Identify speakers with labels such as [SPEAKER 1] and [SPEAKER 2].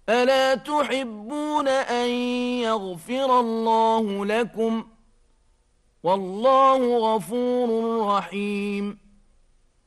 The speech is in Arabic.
[SPEAKER 1] ألا تحبون أن يغفر الله لكم والله غفور رحيم